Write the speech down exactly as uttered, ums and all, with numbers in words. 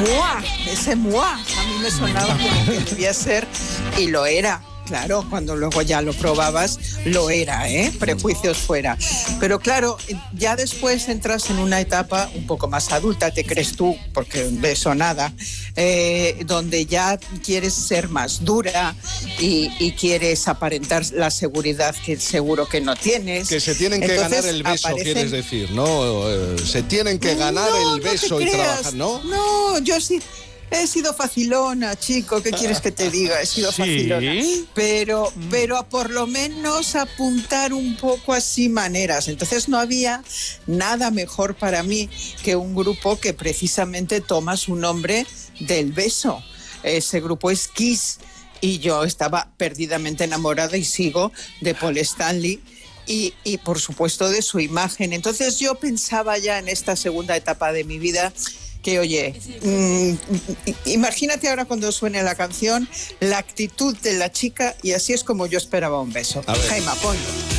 moi, ese moi, a mí me sonaba como que debía ser, y lo era. Claro, cuando luego ya lo probabas, lo era, ¿eh? Prejuicios fuera. Pero claro, ya después entras en una etapa un poco más adulta, te crees tú, porque de eso nada, eh, donde ya quieres ser más dura y, y quieres aparentar la seguridad que seguro que no tienes. Que se tienen que Entonces, ganar el beso, aparecen... quieres decir, ¿no? Eh, se tienen que ganar no, el beso no y creas. trabajar, ¿no? No, yo sí... He sido facilona, chico, ¿qué quieres que te diga? He sido ¿Sí? facilona. Pero, pero por lo menos apuntar un poco así maneras. Entonces no había nada mejor para mí que un grupo que precisamente toma su nombre del beso. Ese grupo es Kiss y yo estaba perdidamente enamorada y sigo de Paul Stanley. Y, y por supuesto de su imagen. Entonces yo pensaba ya en esta segunda etapa de mi vida que, oye, mmm, imagínate ahora cuando suene la canción, la actitud de la chica, y así es como yo esperaba un beso. A ver. Jaime, ponlo.